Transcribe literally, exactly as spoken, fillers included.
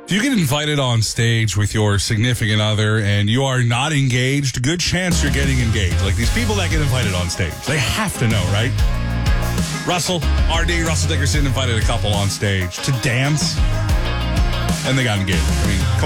If you get invited on stage with your significant other and you are not engaged, good chance you're getting engaged. Like these people that get invited on stage, they have to know, right? Russell, R D, Russell Dickerson invited a couple on stage to dance, and they got engaged. I mean, come on.